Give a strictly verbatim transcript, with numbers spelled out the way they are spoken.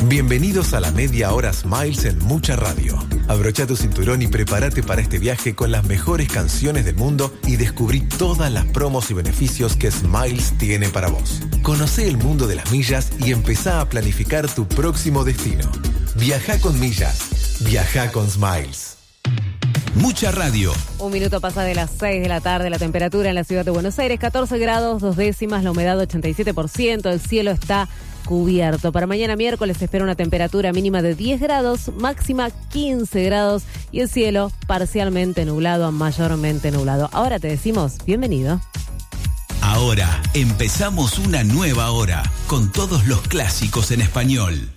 Bienvenidos a la media hora Smiles en Mucha Radio. Abrocha tu cinturón y prepárate para este viaje con las mejores canciones del mundo y descubrí todas las promos y beneficios que Smiles tiene para vos. Conocé el mundo de las millas y empezá a planificar tu próximo destino. Viajá con millas. Viajá con Smiles. Mucha Radio. Un minuto pasa de las seis de la tarde, la temperatura en la ciudad de Buenos Aires, catorce grados, dos décimas, la humedad ochenta y siete por ciento, el cielo está cubierto. Para mañana miércoles se espera una temperatura mínima de diez grados, máxima quince grados y el cielo parcialmente nublado a mayormente nublado. Ahora te decimos, bienvenido. Ahora empezamos una nueva hora con todos los clásicos en español.